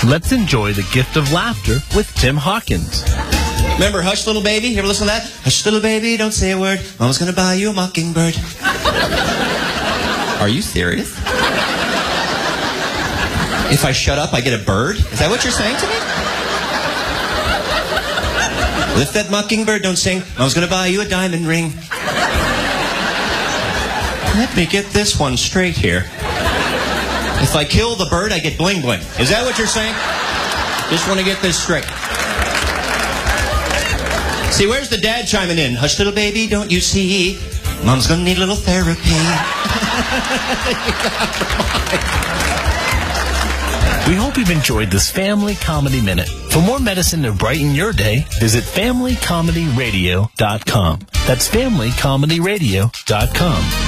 Let's enjoy the gift of laughter with Tim Hawkins. Remember Hush Little Baby? You ever listen to that? Hush Little Baby, don't say a word. Mama's gonna buy you a mockingbird. Are you serious? If I shut up, I get a bird? Is that what you're saying to me? Lift that mockingbird, don't sing. Mama's gonna buy you a diamond ring. Let me get this one straight here. If I kill the bird, I get bling bling. Is that what you're saying? Just want to get this straight. See, where's the dad chiming in? Hush, little baby, don't you see? Mom's gonna need a little therapy. We hope you've enjoyed this Family Comedy Minute. For more medicine to brighten your day, visit FamilyComedyRadio.com. That's FamilyComedyRadio.com.